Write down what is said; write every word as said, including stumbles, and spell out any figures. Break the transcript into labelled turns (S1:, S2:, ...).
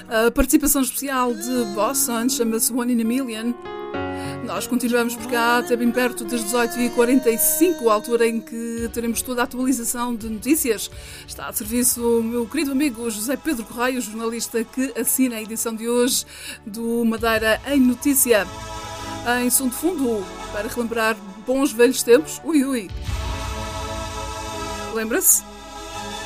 S1: A participação especial de Boston chama-se One in a Million. Nós continuamos por cá até bem perto das dezoito e quarenta e cinco, a altura em que teremos toda a atualização de notícias. Está a serviço o meu querido amigo José Pedro Correia, jornalista que assina a edição de hoje do Madeira em Notícia. Em som de fundo, para relembrar bons velhos tempos, ui ui. Lembra-se?